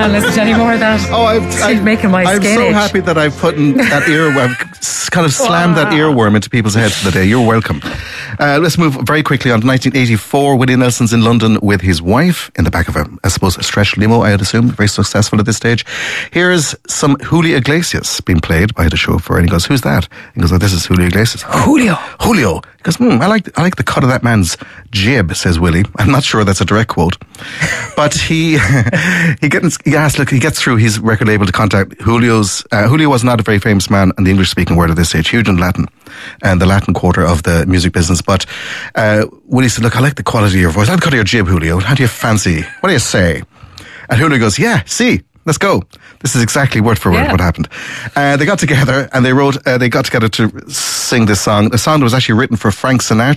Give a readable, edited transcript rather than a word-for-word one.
can't listen to any more of that. She's making my I'm skin so itch. happy that I've put in that I've kind of slammed that earworm into people's heads for the day. You're welcome. Let's move very quickly on to 1984. Willie Nelson's in London with his wife in the back of a stretched limo, I would assume. Very successful at this stage. Here's some Julio Iglesias being played by the chauffeur, and he goes, "Who's that?" He goes, "Oh, this is Julio Iglesias." Julio. He goes, I like the cut of that man's jib, says Willie. I'm not sure that's a direct quote. But he gets through his record label to contact Julio's. Julio was not a very famous man in the English-speaking world at this stage, huge in Latin, and the Latin quarter of the music business. But Willie said, "Look, I like the quality of your voice. I like the cut of your jib, Julio. How do you fancy? What do you say?" And Julio goes, "Yeah, see, let's go." This is exactly word for word what happened. They got together and they got together to sing this song. The song was actually written for Frank Sinatra.